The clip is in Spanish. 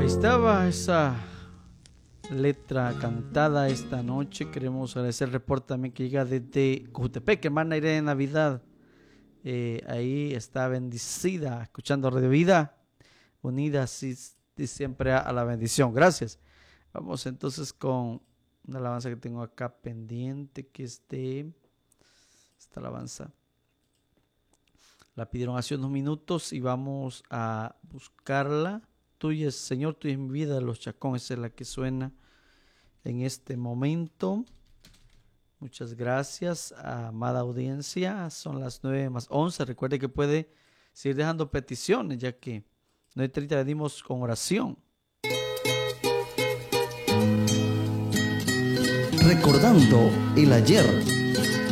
Estaba esa letra cantada esta noche. Queremos agradecer el reporte también que llega desde Cojutepec, hermana Irene Navidad. Ahí está bendecida, escuchando Radio Vida, unida siempre a la bendición. Gracias. Vamos entonces con una alabanza que tengo acá pendiente, que es de esta alabanza. La pidieron hace unos minutos y vamos a buscarla. Tuya es, Señor, tuya es mi vida, de los Chacón, esa es la que suena en este momento. Muchas gracias, amada audiencia. Son las 9:11. Recuerde que puede seguir dejando peticiones, ya que 9:30 venimos con oración. Recordando el ayer.